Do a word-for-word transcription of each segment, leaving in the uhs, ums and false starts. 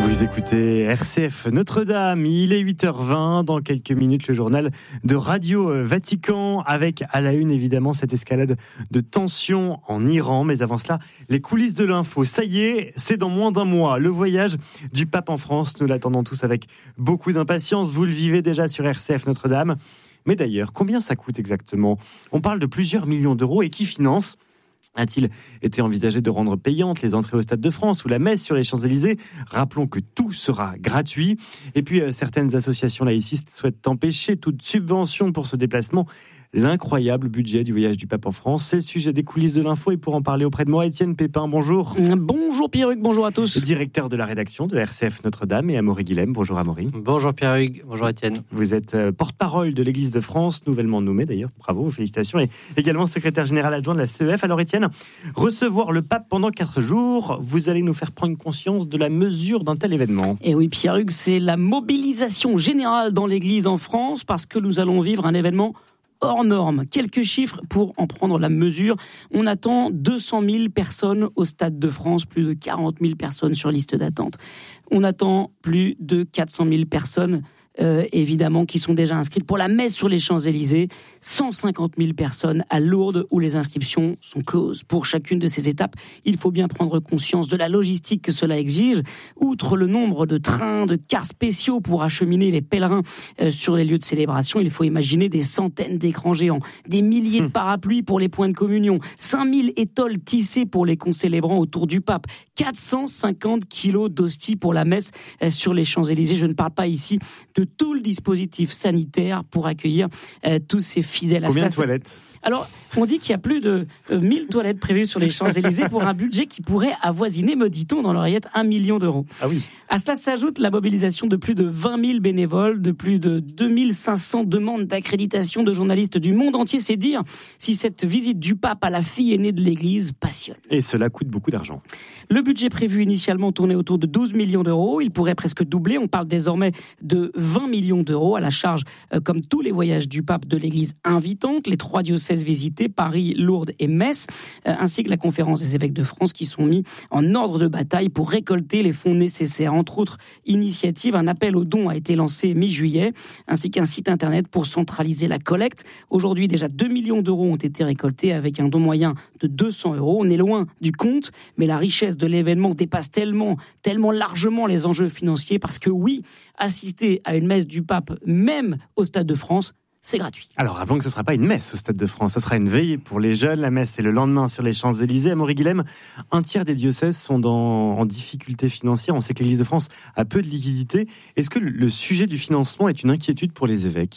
Vous écoutez R C F Notre-Dame, il est huit heures vingt, dans quelques minutes le journal de Radio Vatican, avec à la une évidemment cette escalade de tensions en Iran, mais avant cela, les coulisses de l'info. Ça y est, c'est dans moins d'un mois, le voyage du pape en France, nous l'attendons tous avec beaucoup d'impatience, vous le vivez déjà sur R C F Notre-Dame. Mais d'ailleurs, combien ça coûte exactement ? On parle de plusieurs millions d'euros et qui finance ? A-t-il été envisagé de rendre payantes les entrées au Stade de France ou la messe sur les Champs-Élysées ? Rappelons que tout sera gratuit. Et puis, euh, certaines associations laïcistes souhaitent empêcher toute subvention pour ce déplacement. L'incroyable budget du voyage du pape en France, c'est le sujet des coulisses de l'info. Et pour en parler auprès de moi, Étienne Pépin, bonjour. Bonjour Pierre-Hugues, bonjour à tous. Directeur de la rédaction de R C F Notre-Dame, et Amaury Guilhem. Bonjour Amaury. Bonjour Pierre-Hugues, bonjour Étienne. Vous êtes porte-parole de l'Église de France, nouvellement nommé d'ailleurs, bravo, félicitations, et également secrétaire général adjoint de la C E F. Alors Étienne, recevoir le pape pendant quatre jours, vous allez nous faire prendre conscience de la mesure d'un tel événement. Et oui Pierre-Hugues, c'est la mobilisation générale dans l'Église en France, parce que nous allons vivre un événement hors norme. Quelques chiffres pour en prendre la mesure. On attend deux cent mille personnes au Stade de France, plus de quarante mille personnes sur liste d'attente. On attend plus de quatre cent mille personnes Euh, évidemment, qui sont déjà inscrites pour la messe sur les Champs-Élysées. cent cinquante mille personnes à Lourdes, où les inscriptions sont closes. Pour chacune de ces étapes, il faut bien prendre conscience de la logistique que cela exige. Outre le nombre de trains, de cars spéciaux pour acheminer les pèlerins euh, sur les lieux de célébration, il faut imaginer des centaines d'écrans géants, des milliers de parapluies pour les points de communion, cinq mille étoiles tissées pour les concélébrants autour du pape, quatre cent cinquante kilos d'hosties pour la messe euh, sur les Champs-Élysées. Je ne parle pas ici de tout le dispositif sanitaire pour accueillir euh, tous ces fidèles. Combien de toilettes ? Alors, on dit qu'il y a plus de euh, mille toilettes prévues sur les Champs-Élysées pour un budget qui pourrait avoisiner, me dit-on, dans l'oreillette, un million d'euros. Ah oui. À cela s'ajoute la mobilisation de plus de vingt mille bénévoles, de plus de deux mille cinq cents demandes d'accréditation de journalistes du monde entier. C'est dire si cette visite du pape à la fille aînée de l'Église passionne. Et cela coûte beaucoup d'argent. Le budget prévu initialement tournait autour de douze millions d'euros. Il pourrait presque doubler. On parle désormais de vingt millions d'euros à la charge, euh, comme tous les voyages du pape, de l'Église invitante, les trois diocèses visités, Paris, Lourdes et Metz, euh, ainsi que la conférence des évêques de France, qui sont mis en ordre de bataille pour récolter les fonds nécessaires. Entre autres initiatives, un appel aux dons a été lancé mi-juillet, ainsi qu'un site internet pour centraliser la collecte. Aujourd'hui, déjà deux millions d'euros ont été récoltés avec un don moyen de deux cents euros. On est loin du compte, mais la richesse de l'événement dépasse tellement, tellement largement les enjeux financiers, parce que oui, assister à une messe du pape, même au Stade de France, c'est gratuit. Alors, rappelons que ce ne sera pas une messe au Stade de France, ce sera une veillée pour les jeunes. La messe est le lendemain sur les Champs-Élysées. Amaury Guilhem, un tiers des diocèses sont dans, en difficulté financière. On sait que l'Église de France a peu de liquidités. Est-ce que le sujet du financement est une inquiétude pour les évêques ?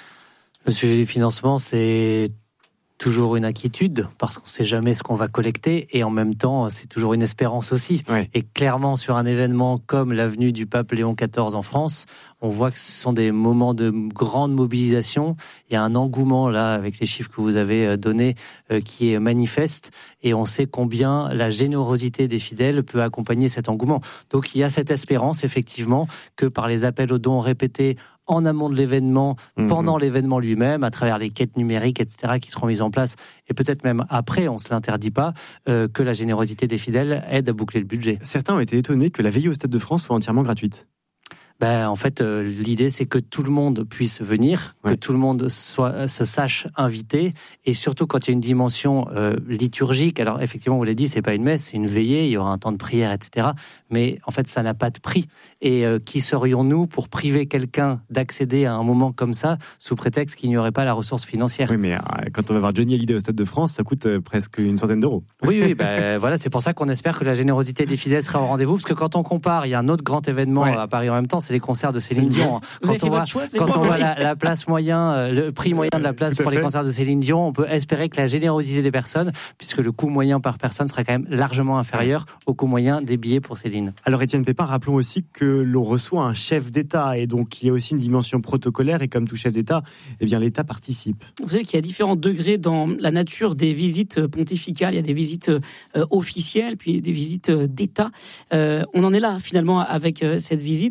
Le sujet du financement, c'est toujours une inquiétude, parce qu'on ne sait jamais ce qu'on va collecter, et en même temps, c'est toujours une espérance aussi. Ouais. Et clairement, sur un événement comme la venue du pape Léon quatorze en France, on voit que ce sont des moments de grande mobilisation. Il y a un engouement, là, avec les chiffres que vous avez donnés, euh, qui est manifeste, et on sait combien la générosité des fidèles peut accompagner cet engouement. Donc il y a cette espérance, effectivement, que par les appels aux dons répétés en amont de l'événement, mmh. pendant l'événement lui-même, à travers les quêtes numériques, et cetera, qui seront mises en place, et peut-être même après, on ne se l'interdit pas, euh, que la générosité des fidèles aide à boucler le budget. Certains ont été étonnés que la veillée au Stade de France soit entièrement gratuite. Ben, en fait, euh, l'idée, c'est que tout le monde puisse venir, ouais. que tout le monde soit, se sache invité, et surtout quand il y a une dimension euh, liturgique. Alors, effectivement, vous l'avez dit, c'est pas une messe, c'est une veillée, il y aura un temps de prière, et cetera. Mais en fait, ça n'a pas de prix. Et euh, qui serions-nous pour priver quelqu'un d'accéder à un moment comme ça, sous prétexte qu'il n'y aurait pas la ressource financière ? Oui, mais euh, quand on va voir Johnny Hallyday au Stade de France, ça coûte euh, presque une centaine d'euros. Oui, oui, ben voilà, c'est pour ça qu'on espère que la générosité des fidèles sera au rendez-vous, parce que quand on compare, il y a un autre grand événement ouais. à Paris en même temps, c'est les concerts de Céline Dion. Quand on voit, choix, quand on voit la, la place moyen, le prix moyen de la place pour les concerts de Céline Dion, on peut espérer que la générosité des personnes, puisque le coût moyen par personne sera quand même largement inférieur au coût moyen des billets pour Céline. Alors Étienne Pépin, rappelons aussi que l'on reçoit un chef d'État, et donc il y a aussi une dimension protocolaire, et comme tout chef d'État, eh bien l'État participe. Vous savez qu'il y a différents degrés dans la nature des visites pontificales. Il y a des visites euh, officielles, puis des visites d'État. Euh, on en est là finalement avec euh, cette visite. Le, le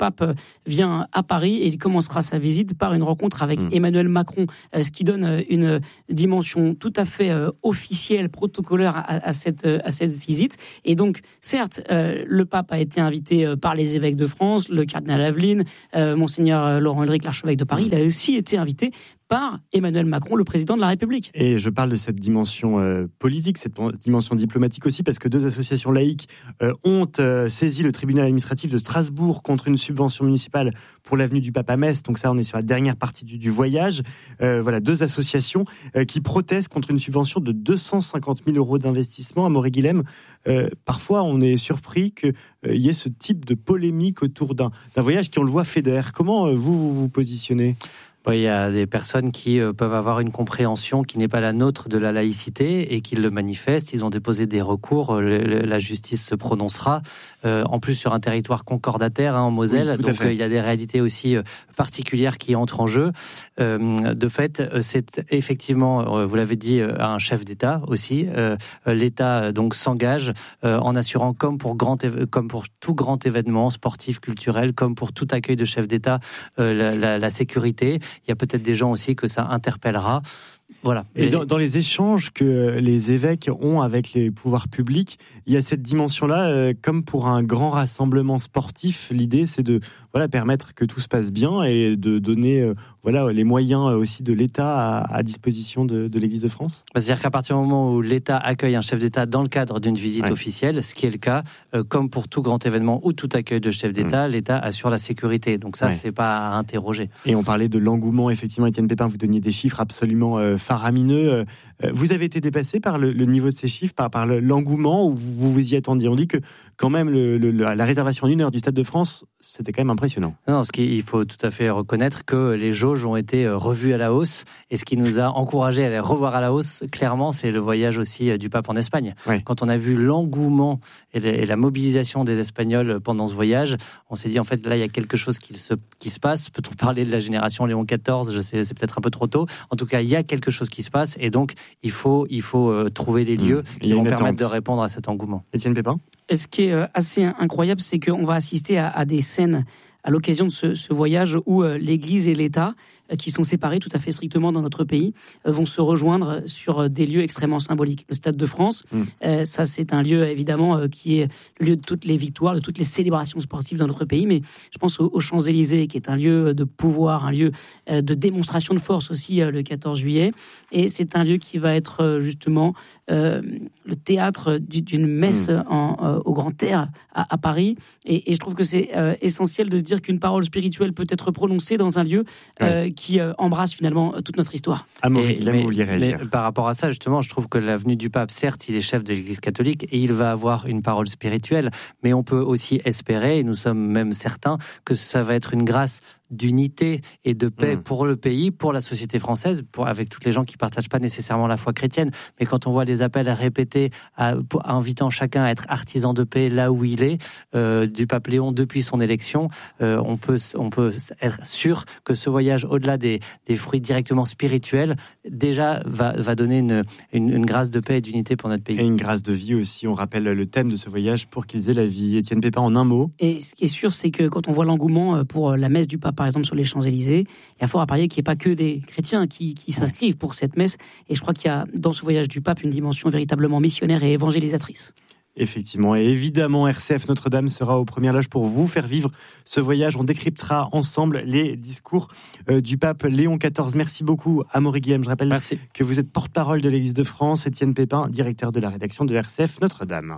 pape vient à Paris et il commencera sa visite par une rencontre avec mmh. Emmanuel Macron, ce qui donne une dimension tout à fait officielle, protocolaire à, à, cette, à cette visite. Et donc, certes, euh, le pape a été invité par les évêques de France, le cardinal Aveline, euh, monseigneur Laurent Ulrich, l'archevêque de Paris. Il a aussi été invité par Emmanuel Macron, le président de la République. Et je parle de cette dimension euh, politique, cette dimension diplomatique aussi, parce que deux associations laïques euh, ont euh, saisi le tribunal administratif de Strasbourg contre une subvention municipale pour l'avenue du Pape à Metz. Donc ça, on est sur la dernière partie du, du voyage. Euh, voilà, deux associations euh, qui protestent contre une subvention de deux cent cinquante mille euros d'investissement. Amaury Guilhem, euh, parfois on est surpris qu'il euh, y ait ce type de polémique autour d'un, d'un voyage qui, on le voit, fédère. Comment euh, vous, vous vous positionnez ? Il y a des personnes qui peuvent avoir une compréhension qui n'est pas la nôtre de la laïcité et qui le manifestent. Ils ont déposé des recours, la justice se prononcera. Euh, en plus, sur un territoire concordataire, hein, en Moselle, oui, donc euh, il y a des réalités aussi euh, particulières qui entrent en jeu. Euh, de fait, c'est effectivement, euh, vous l'avez dit, euh, un chef d'État aussi. Euh, L'État donc s'engage euh, en assurant, comme pour grand, comme pour tout grand événement sportif, culturel, comme pour tout accueil de chef d'État, euh, la, la, la sécurité. Il y a peut-être des gens aussi que ça interpellera. Voilà. Et dans, dans les échanges que les évêques ont avec les pouvoirs publics, il y a cette dimension-là, euh, comme pour un grand rassemblement sportif, l'idée c'est de voilà, permettre que tout se passe bien et de donner euh, voilà, les moyens aussi de l'État à, à disposition de, de l'Église de France. C'est-à-dire qu'à partir du moment où l'État accueille un chef d'État dans le cadre d'une visite ouais. officielle, ce qui est le cas, euh, comme pour tout grand événement ou tout accueil de chef d'État, mmh. l'État assure la sécurité. Donc ça, ouais. c'est pas à interroger. Et on parlait de l'engouement, effectivement, Étienne Pépin, vous donniez des chiffres absolument euh, faramineux. Vous avez été dépassé par le, le niveau de ces chiffres, par, par l'engouement, ou vous vous y attendiez? On dit que quand même le, le, la réservation d'une heure du Stade de France, c'était quand même impressionnant. Non, ce qu'il faut tout à fait reconnaître que les jauges ont été revues à la hausse, et ce qui nous a encouragé à les revoir à la hausse, clairement, c'est le voyage aussi du pape en Espagne. Oui. Quand on a vu l'engouement et, le, et la mobilisation des Espagnols pendant ce voyage, on s'est dit en fait là il y a quelque chose qui se, qui se passe. Peut-on parler de la génération Léon quatorze? Je sais, c'est peut-être un peu trop tôt. En tout cas, il y a quelque chose qui se passe, et donc il faut, il faut euh, trouver des lieux mmh. qui vont permettre attente. de répondre à cet engouement. Étienne Pépin? Et ce qui est euh, assez incroyable, c'est qu'on va assister à, à des scènes à l'occasion de ce, ce voyage où euh, l'Église et l'État, euh, qui sont séparés tout à fait strictement dans notre pays, euh, vont se rejoindre sur euh, des lieux extrêmement symboliques. Le Stade de France, mmh. euh, ça c'est un lieu évidemment euh, qui est le lieu de toutes les victoires, de toutes les célébrations sportives dans notre pays, mais je pense aux, aux Champs-Élysées, qui est un lieu de pouvoir, un lieu euh, de démonstration de force aussi euh, le quatorze juillet, et c'est un lieu qui va être euh, justement euh, le théâtre d'une messe mmh. en, euh, au Grand Air à, à Paris, et, et je trouve que c'est euh, essentiel de se dire qu'une parole spirituelle peut être prononcée dans un lieu euh, ouais. qui euh, embrasse finalement toute notre histoire. Amaury Guilhem, vous vouliez réagir? Mais par rapport à ça, justement, je trouve que la venue du pape, certes, il est chef de l'Église catholique et il va avoir une parole spirituelle, mais on peut aussi espérer, et nous sommes même certains, que ça va être une grâce d'unité et de paix mmh. pour le pays, pour la société française, pour, avec toutes les gens qui ne partagent pas nécessairement la foi chrétienne. Mais quand on voit les appels à répéter, à, à invitant chacun à être artisan de paix là où il est, euh, du pape Léon depuis son élection, euh, on, peut, on peut être sûr que ce voyage, au-delà des, des fruits directement spirituels, déjà va, va donner une, une, une grâce de paix et d'unité pour notre pays. Et une grâce de vie aussi. On rappelle le thème de ce voyage, pour qu'ils aient la vie. Étienne Pépin, en un mot. Et ce qui est sûr, c'est que quand on voit l'engouement pour la messe du pape, par exemple sur les Champs-Élysées, il y a fort à parier qu'il n'y ait pas que des chrétiens qui, qui s'inscrivent pour cette messe, et je crois qu'il y a dans ce voyage du pape une dimension véritablement missionnaire et évangélisatrice. Effectivement, et évidemment R C F Notre-Dame sera aux premières loges pour vous faire vivre ce voyage. On décryptera ensemble les discours euh, du pape Léon quatorze. Merci beaucoup Amaury Guilhem. Je rappelle Merci. que vous êtes porte-parole de l'Église de France. Étienne Pépin, directeur de la rédaction de R C F Notre-Dame.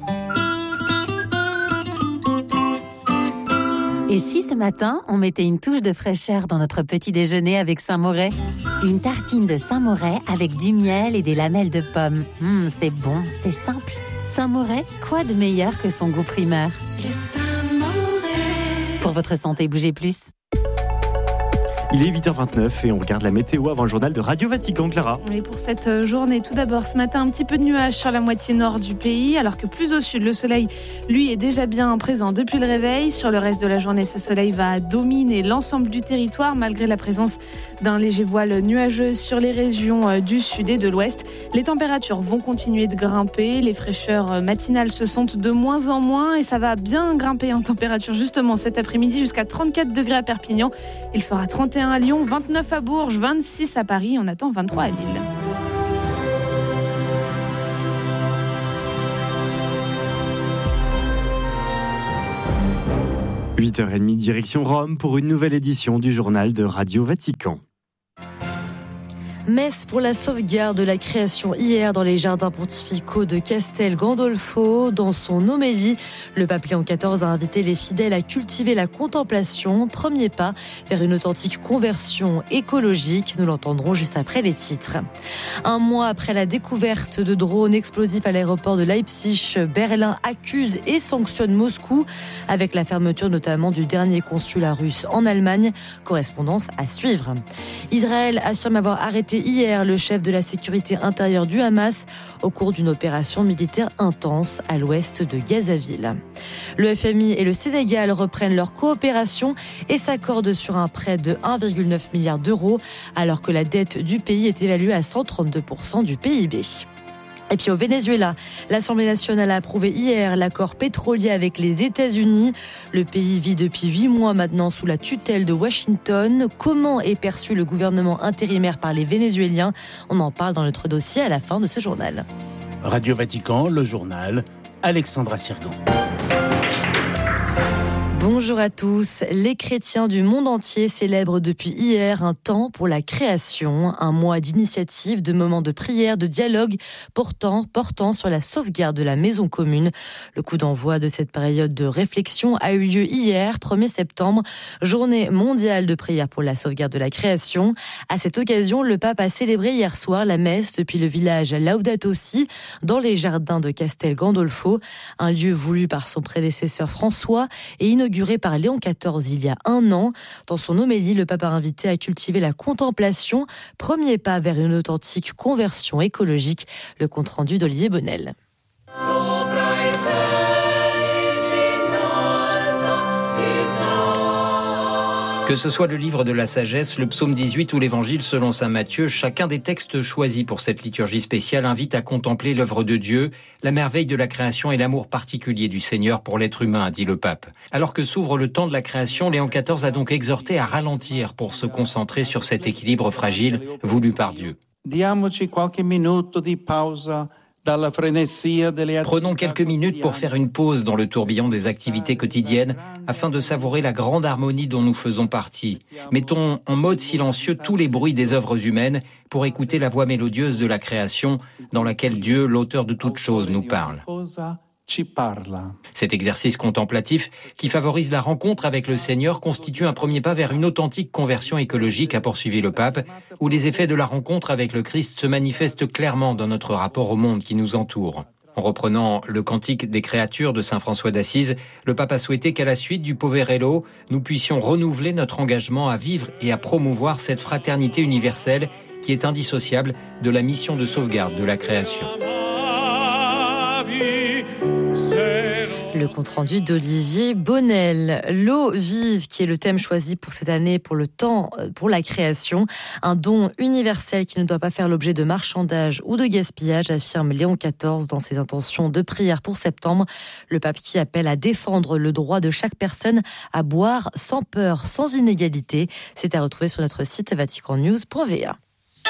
Et si ce matin, on mettait une touche de fraîcheur dans notre petit déjeuner avec Saint-Moret? Une tartine de Saint-Moret avec du miel et des lamelles de pommes. Mmh, c'est bon, c'est simple. Saint-Moret, quoi de meilleur que son goût primeur? Le Saint-Moret. Pour votre santé, bougez plus. Il est huit heures vingt-neuf et on regarde la météo avant le journal de Radio Vatican. Clara. Et pour cette journée, tout d'abord, ce matin, un petit peu de nuages sur la moitié nord du pays, alors que plus au sud, le soleil, lui, est déjà bien présent depuis le réveil. Sur le reste de la journée, ce soleil va dominer l'ensemble du territoire, malgré la présence d'un léger voile nuageux sur les régions du sud et de l'ouest. Les températures vont continuer de grimper, les fraîcheurs matinales se sentent de moins en moins et ça va bien grimper en température justement cet après-midi jusqu'à trente-quatre degrés à Perpignan. Il fera trente et un à Lyon, vingt-neuf à Bourges, vingt-six à Paris, on attend vingt-trois à Lille. huit heures trente, direction Rome pour une nouvelle édition du journal de Radio Vatican. Messe pour la sauvegarde de la création hier dans les jardins pontificaux de Castel Gandolfo. Dans son homélie, le pape Léon quatorze a invité les fidèles à cultiver la contemplation, premier pas vers une authentique conversion écologique. Nous l'entendrons juste après les titres. Un mois après la découverte de drones explosifs à l'aéroport de Leipzig, Berlin accuse et sanctionne Moscou avec la fermeture notamment du dernier consulat russe en Allemagne. Correspondance à suivre. Israël affirme avoir arrêté hier le chef de la sécurité intérieure du Hamas au cours d'une opération militaire intense à l'ouest de Gazaville. Le F M I et le Sénégal reprennent leur coopération et s'accordent sur un prêt de un virgule neuf milliard d'euros alors que la dette du pays est évaluée à cent trente-deux pour cent du P I B. Et puis au Venezuela, l'Assemblée nationale a approuvé hier l'accord pétrolier avec les États-Unis. Le pays vit depuis huit mois maintenant sous la tutelle de Washington. Comment est perçu le gouvernement intérimaire par les Vénézuéliens ? On en parle dans notre dossier à la fin de ce journal. Radio Vatican, le journal, Alexandra Sirgan. Bonjour à tous. Les chrétiens du monde entier célèbrent depuis hier un temps pour la création, un mois d'initiative, de moments de prière, de dialogue portant, portant sur la sauvegarde de la maison commune. Le coup d'envoi de cette période de réflexion a eu lieu hier, premier septembre, journée mondiale de prière pour la sauvegarde de la création. À cette occasion, le pape a célébré hier soir la messe depuis le village Laudato Si, dans les jardins de Castel Gandolfo, un lieu voulu par son prédécesseur François et inauguré par Léon quatorze il y a un an. Dans son homélie, le pape a invité à cultiver la contemplation, premier pas vers une authentique conversion écologique. Le compte-rendu d'Olivier Bonnel. Que ce soit le livre de la sagesse, le psaume dix-huit ou l'évangile selon saint Matthieu, chacun des textes choisis pour cette liturgie spéciale invite à contempler l'œuvre de Dieu, la merveille de la création et l'amour particulier du Seigneur pour l'être humain, dit le pape. Alors que s'ouvre le temps de la création, Léon quatorze a donc exhorté à ralentir pour se concentrer sur cet équilibre fragile voulu par Dieu. Diamoci qualche minuto di pausa. Prenons quelques minutes pour faire une pause dans le tourbillon des activités quotidiennes afin de savourer la grande harmonie dont nous faisons partie. Mettons en mode silencieux tous les bruits des œuvres humaines pour écouter la voix mélodieuse de la création dans laquelle Dieu, l'auteur de toutes choses, nous parle. Cet exercice contemplatif, qui favorise la rencontre avec le Seigneur, constitue un premier pas vers une authentique conversion écologique, a poursuivi le pape, où les effets de la rencontre avec le Christ se manifestent clairement dans notre rapport au monde qui nous entoure. En reprenant le cantique des créatures de saint François d'Assise, le pape a souhaité qu'à la suite du Poverello, nous puissions renouveler notre engagement à vivre et à promouvoir cette fraternité universelle qui est indissociable de la mission de sauvegarde de la création. Le compte-rendu d'Olivier Bonnel. L'eau vive, qui est le thème choisi pour cette année, pour le temps, pour la création. Un don universel qui ne doit pas faire l'objet de marchandage ou de gaspillage, affirme Léon quatorze dans ses intentions de prière pour septembre. Le pape qui appelle à défendre le droit de chaque personne à boire sans peur, sans inégalité. C'est à retrouver sur notre site vatican news point v a.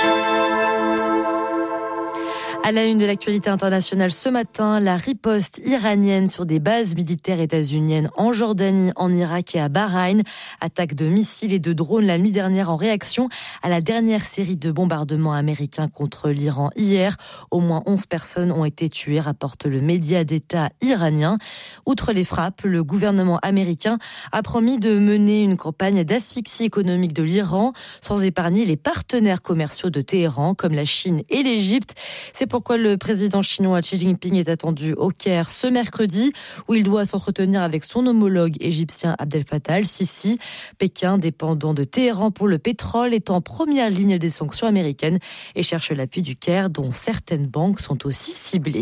À la une de l'actualité internationale ce matin, la riposte iranienne sur des bases militaires états-uniennes en Jordanie, en Irak et à Bahreïn. Attaque de missiles et de drones la nuit dernière en réaction à la dernière série de bombardements américains contre l'Iran hier. Au moins onze personnes ont été tuées, rapporte le média d'État iranien. Outre les frappes, le gouvernement américain a promis de mener une campagne d'asphyxie économique de l'Iran sans épargner les partenaires commerciaux de Téhéran comme la Chine et l'Égypte. C'est pourquoi le président chinois Xi Jinping est attendu au Caire ce mercredi, où il doit s'entretenir avec son homologue égyptien Abdel Fattah el-Sisi. Pékin, dépendant de Téhéran pour le pétrole, est en première ligne des sanctions américaines et cherche l'appui du Caire, dont certaines banques sont aussi ciblées.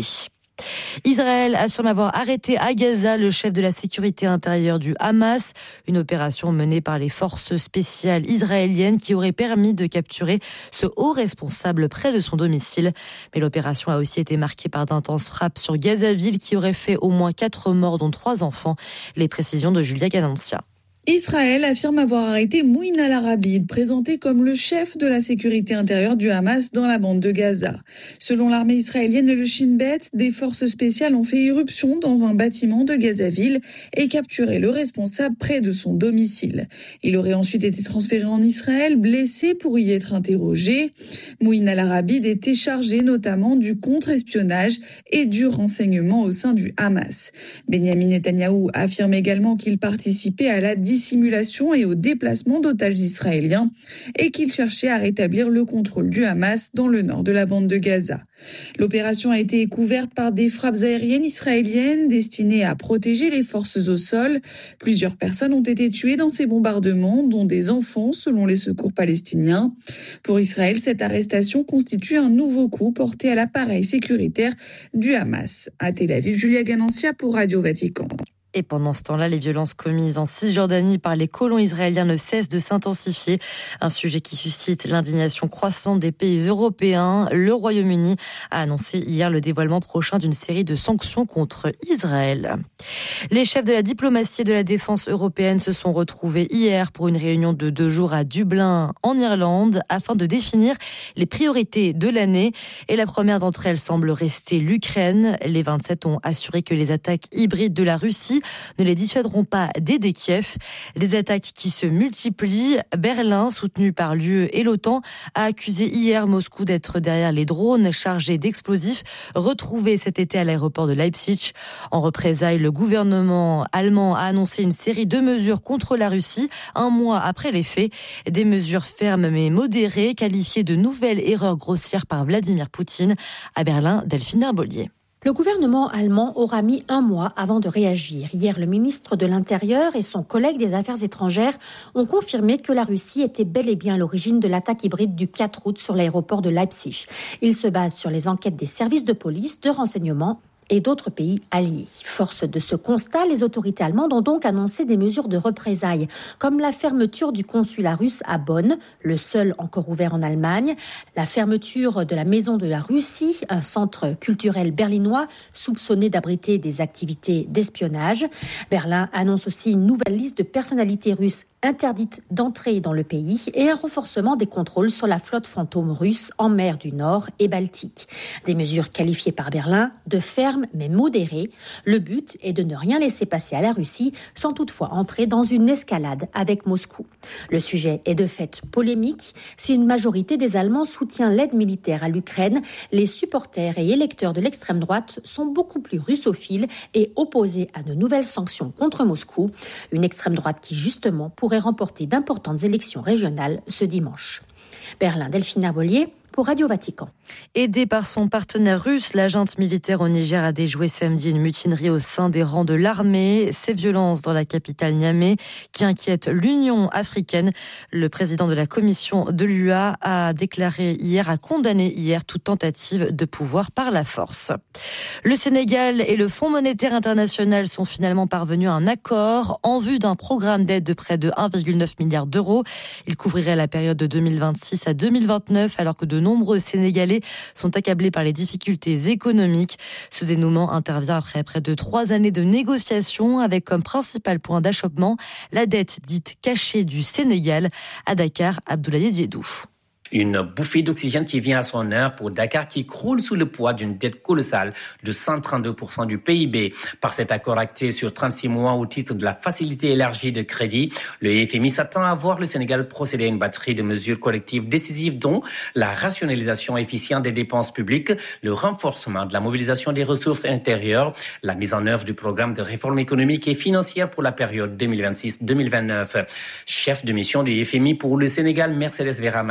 Israël affirme avoir arrêté à Gaza le chef de la sécurité intérieure du Hamas, une opération menée par les forces spéciales israéliennes qui aurait permis de capturer ce haut responsable près de son domicile. Mais l'opération a aussi été marquée par d'intenses frappes sur Gazaville qui auraient fait au moins quatre morts dont trois enfants. Les précisions de Julia Ganancia. Israël affirme avoir arrêté Mouin al-Arabid, présenté comme le chef de la sécurité intérieure du Hamas dans la bande de Gaza. Selon l'armée israélienne et le Shin Bet, des forces spéciales ont fait irruption dans un bâtiment de Gazaville et capturé le responsable près de son domicile. Il aurait ensuite été transféré en Israël, blessé pour y être interrogé. Mouin al-Arabid était chargé notamment du contre-espionnage et du renseignement au sein du Hamas. Benyamin Netanyahou affirme également qu'il participait à la dissimulation et au déplacement d'otages israéliens et qu'il cherchait à rétablir le contrôle du Hamas dans le nord de la bande de Gaza. L'opération a été couverte par des frappes aériennes israéliennes destinées à protéger les forces au sol. Plusieurs personnes ont été tuées dans ces bombardements, dont des enfants, selon les secours palestiniens. Pour Israël, cette arrestation constitue un nouveau coup porté à l'appareil sécuritaire du Hamas. À Tel Aviv, Julia Ganancia pour Radio Vatican. Et pendant ce temps-là, les violences commises en Cisjordanie par les colons israéliens ne cessent de s'intensifier. Un sujet qui suscite l'indignation croissante des pays européens. Le Royaume-Uni a annoncé hier le dévoilement prochain d'une série de sanctions contre Israël. Les chefs de la diplomatie et de la défense européenne se sont retrouvés hier pour une réunion de deux jours à Dublin, en Irlande, afin de définir les priorités de l'année. Et la première d'entre elles semble rester l'Ukraine. Les vingt-sept ont assuré que les attaques hybrides de la Russie ne les dissuaderont pas d'aider Kiev. Des attaques qui se multiplient. Berlin, soutenu par l'U E et l'OTAN, a accusé hier Moscou d'être derrière les drones chargés d'explosifs retrouvés cet été à l'aéroport de Leipzig. En représailles, le gouvernement allemand a annoncé une série de mesures contre la Russie, un mois après les faits. Des mesures fermes mais modérées, qualifiées de nouvelles erreurs grossières par Vladimir Poutine. À Berlin, Delphine Herbolier. Le gouvernement allemand aura mis un mois avant de réagir. Hier, le ministre de l'Intérieur et son collègue des Affaires étrangères ont confirmé que la Russie était bel et bien à l'origine de l'attaque hybride du quatre août sur l'aéroport de Leipzig. Il se base sur les enquêtes des services de police, de renseignement et d'autres pays alliés. Force de ce constat, les autorités allemandes ont donc annoncé des mesures de représailles, comme la fermeture du consulat russe à Bonn, le seul encore ouvert en Allemagne, la fermeture de la Maison de la Russie, un centre culturel berlinois soupçonné d'abriter des activités d'espionnage. Berlin annonce aussi une nouvelle liste de personnalités russes interdites d'entrer dans le pays et un renforcement des contrôles sur la flotte fantôme russe en mer du Nord et Baltique. Des mesures qualifiées par Berlin de fermes mais modérées. Le but est de ne rien laisser passer à la Russie sans toutefois entrer dans une escalade avec Moscou. Le sujet est de fait polémique. Si une majorité des Allemands soutient l'aide militaire à l'Ukraine, les supporters et électeurs de l'extrême droite sont beaucoup plus russophiles et opposés à de nouvelles sanctions contre Moscou. Une extrême droite qui justement pourrait remporter d'importantes élections régionales ce dimanche. Berlin, Delphine Herbolier pour Radio Vatican. Aidée par son partenaire russe, la junte militaire au Niger a déjoué samedi une mutinerie au sein des rangs de l'armée. Ces violences dans la capitale Niamey qui inquiètent l'Union africaine. Le président de la commission de l'U A a déclaré hier, a condamné hier toute tentative de pouvoir par la force. Le Sénégal et le Fonds monétaire international sont finalement parvenus à un accord en vue d'un programme d'aide de près de un virgule neuf milliard d'euros. Il couvrirait la période de deux mille vingt-six à deux mille vingt-neuf alors que de nombreux Sénégalais sont accablés par les difficultés économiques. Ce dénouement intervient après près de trois années de négociations avec comme principal point d'achoppement la dette dite cachée du Sénégal. À Dakar, Abdoulaye Diédou. Une bouffée d'oxygène qui vient à son heure pour Dakar qui croule sous le poids d'une dette colossale de cent trente-deux pour cent du P I B. Par cet accord acté sur trente-six mois au titre de la facilité élargie de crédit, le F M I s'attend à voir le Sénégal procéder à une batterie de mesures collectives décisives dont la rationalisation efficiente des dépenses publiques, le renforcement de la mobilisation des ressources intérieures, la mise en œuvre du programme de réforme économique et financière pour la période deux mille vingt-six deux mille vingt-neuf. Chef de mission du F M I pour le Sénégal, Mercedes Vera Martin, a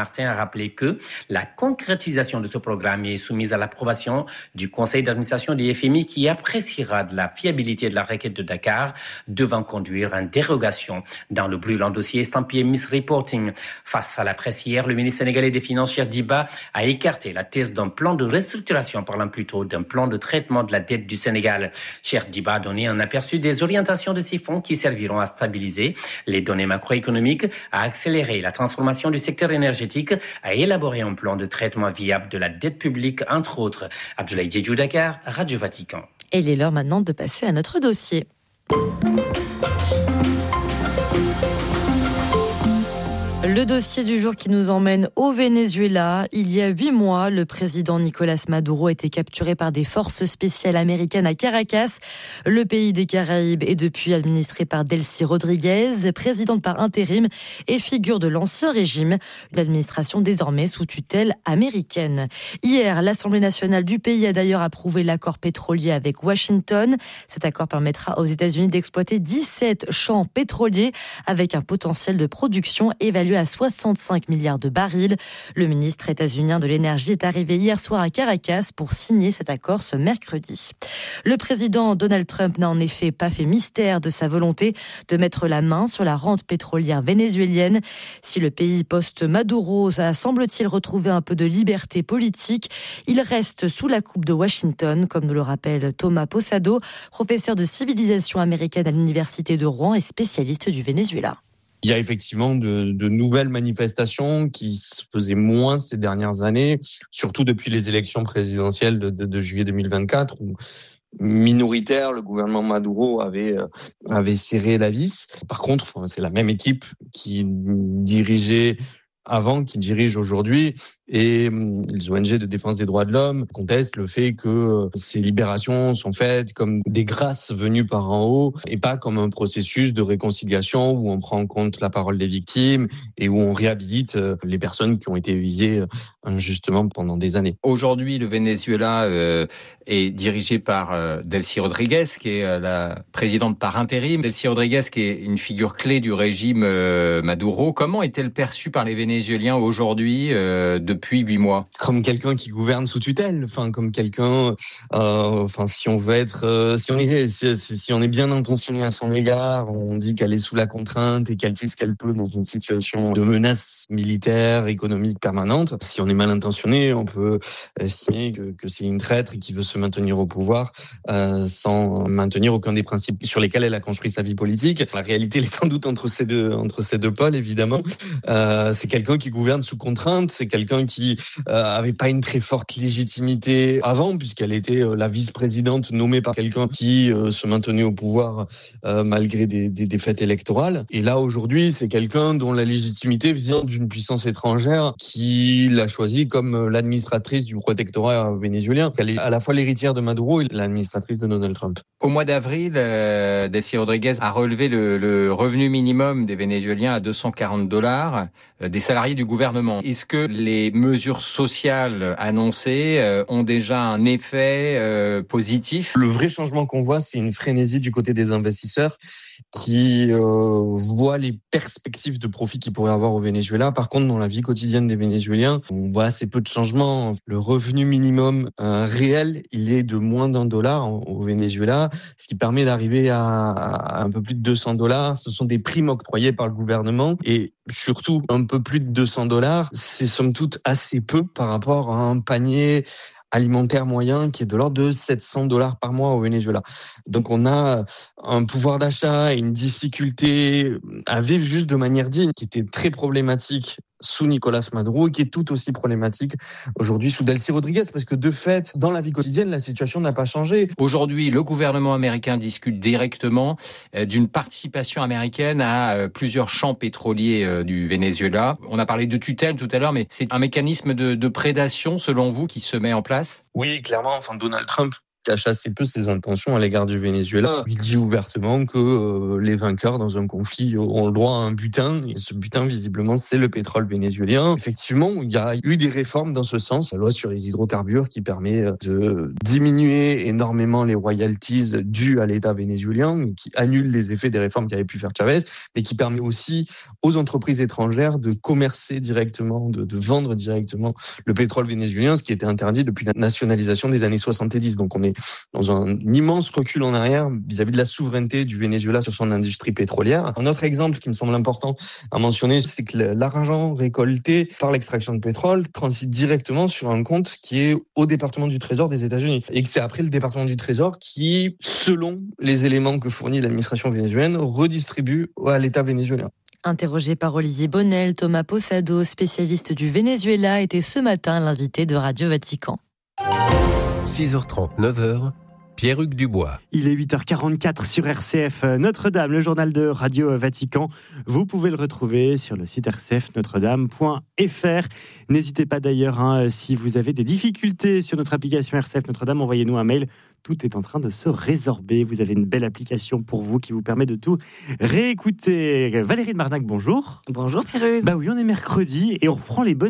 rappelé que la concrétisation de ce programme est soumise à l'approbation du conseil d'administration du F M I qui appréciera de la fiabilité de la requête de Dakar, devant conduire à une dérogation dans le brûlant dossier estampillé Misreporting. Face à la presse hier, le ministre sénégalais des Finances, Cheikh Diba, a écarté la thèse d'un plan de restructuration, parlant plutôt d'un plan de traitement de la dette du Sénégal. Cheikh Diba a donné un aperçu des orientations de ces fonds qui serviront à stabiliser les données macroéconomiques, à accélérer la transformation du secteur énergétique, à élaborer un plan de traitement viable de la dette publique, entre autres. Abdoulaye Diédhiou, Dakar, Radio Vatican. Et il est l'heure maintenant de passer à notre dossier. Le dossier du jour qui nous emmène au Venezuela. Il y a huit mois, le président Nicolas Maduro a été capturé par des forces spéciales américaines à Caracas. Le pays des Caraïbes est depuis administré par Delcy Rodriguez, présidente par intérim et figure de l'ancien régime, une administration désormais sous tutelle américaine. Hier, l'Assemblée nationale du pays a d'ailleurs approuvé l'accord pétrolier avec Washington. Cet accord permettra aux États-Unis d'exploiter dix-sept champs pétroliers avec un potentiel de production évalué à soixante-cinq milliards de barils. Le ministre états-unien de l'énergie est arrivé hier soir à Caracas pour signer cet accord ce mercredi. Le président Donald Trump n'a en effet pas fait mystère de sa volonté de mettre la main sur la rente pétrolière vénézuélienne. Si le pays post-Maduro a, semble-t-il, retrouvé un peu de liberté politique, il reste sous la coupe de Washington, comme nous le rappelle Thomas Posado, professeur de civilisation américaine à l'université de Rouen et spécialiste du Venezuela. Il y a effectivement de, de nouvelles manifestations qui se faisaient moins ces dernières années, surtout depuis les élections présidentielles de, de, de juillet deux mille vingt-quatre, où minoritaire, le gouvernement Maduro avait avait serré la vis. Par contre, c'est la même équipe qui dirigeait avant, qui dirige aujourd'hui, et les O N G de défense des droits de l'homme contestent le fait que ces libérations sont faites comme des grâces venues par en haut et pas comme un processus de réconciliation où on prend en compte la parole des victimes et où on réhabilite les personnes qui ont été visées injustement pendant des années. Aujourd'hui, le Venezuela euh, est dirigé par euh, Delcy Rodriguez, qui est euh, la présidente par intérim. Delcy Rodriguez, qui est une figure clé du régime euh, Maduro. Comment est-elle perçue par les Vénézuéliens aujourd'hui, euh, depuis huit mois? Comme quelqu'un qui gouverne sous tutelle, enfin comme quelqu'un, euh, enfin si on veut être, euh, si on est, si, si on est bien intentionné à son égard, on dit qu'elle est sous la contrainte et qu'elle fait ce qu'elle peut dans une situation de menace militaire, économique permanente. Si on est mal intentionné, on peut estimer que, que c'est une traître et qui veut se maintenir au pouvoir euh, sans maintenir aucun des principes sur lesquels elle a construit sa vie politique. La réalité, elle est sans doute entre ces deux, entre ces deux pôles, évidemment. Euh, c'est quelqu'un qui gouverne sous contrainte, c'est quelqu'un qui euh, avait pas une très forte légitimité avant, puisqu'elle était euh, la vice-présidente nommée par quelqu'un qui euh, se maintenait au pouvoir euh, malgré des, des défaites électorales. Et là, aujourd'hui, c'est quelqu'un dont la légitimité vient d'une puissance étrangère qui l'a choisi comme l'administratrice du protectorat vénézuélien. Elle est à la fois l'héritière de Maduro et l'administratrice de Donald Trump. Au mois d'avril, euh, Delcy Rodriguez a relevé le, le revenu minimum des Vénézuéliens à deux cent quarante dollars euh, des salariés du gouvernement. Est-ce que les mesures sociales annoncées euh, ont déjà un effet euh, positif? Le vrai changement qu'on voit, c'est une frénésie du côté des investisseurs qui euh, voient les perspectives de profit qu'ils pourraient avoir au Venezuela. Par contre, dans la vie quotidienne des Vénézuéliens, on voit assez peu de changements. Le revenu minimum euh, réel, il est de moins d'un dollar au Venezuela, ce qui permet d'arriver à, à un peu plus de deux cents dollars. Ce sont des primes octroyées par le gouvernement et surtout un peu plus de deux cents dollars. C'est somme toute assez peu par rapport à un panier alimentaire moyen qui est de l'ordre de sept cents dollars par mois au Venezuela. Donc on a un pouvoir d'achat et une difficulté à vivre juste de manière digne qui était très problématique sous Nicolas Maduro et qui est tout aussi problématique aujourd'hui sous Delcy Rodriguez, parce que de fait, dans la vie quotidienne, la situation n'a pas changé. Aujourd'hui, le gouvernement américain discute directement d'une participation américaine à plusieurs champs pétroliers du Venezuela. On a parlé de tutelle tout à l'heure, mais c'est un mécanisme de, de prédation, selon vous, qui se met en place? Oui, clairement. Enfin, Donald Trump cache assez peu ses intentions à l'égard du Venezuela. Il dit ouvertement que euh, les vainqueurs dans un conflit ont le droit à un butin, et ce butin, visiblement, c'est le pétrole vénézuélien. Effectivement, il y a eu des réformes dans ce sens. La loi sur les hydrocarbures qui permet de diminuer énormément les royalties dues à l'État vénézuélien, qui annule les effets des réformes qu'avait pu faire Chavez, mais qui permet aussi aux entreprises étrangères de commercer directement, de, de vendre directement le pétrole vénézuélien, ce qui était interdit depuis la nationalisation des années soixante-dix. Donc on est dans un immense recul en arrière vis-à-vis de la souveraineté du Venezuela sur son industrie pétrolière. Un autre exemple qui me semble important à mentionner, c'est que l'argent récolté par l'extraction de pétrole transite directement sur un compte qui est au département du Trésor des États-Unis. Et que c'est après le département du Trésor qui, selon les éléments que fournit l'administration vénézuélienne, redistribue à l'État vénézuélien. Interrogé par Olivier Bonnel, Thomas Posado, spécialiste du Venezuela, était ce matin l'invité de Radio Vatican. six heures trente, neuf heures, Pierre-Hugues Dubois. Il est huit heures quarante-quatre sur R C F Notre-Dame, le journal de Radio Vatican. Vous pouvez le retrouver sur le site r c f notre dame point f r. N'hésitez pas d'ailleurs, hein, si vous avez des difficultés sur notre application R C F Notre-Dame, envoyez-nous un mail. Tout est en train de se résorber. Vous avez une belle application pour vous qui vous permet de tout réécouter. Valérie de Marnac, bonjour. Bonjour Pierre-Hugues. Bah oui, on est mercredi et on reprend les bonnes